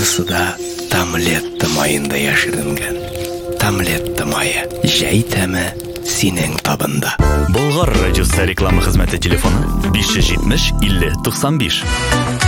Кайсысы да Тамлетта майында яшеренгән. Тамлетта майы, җәй тәме синең табында. Болгар радиосы реклама хезмәте телефоны 570 50 95.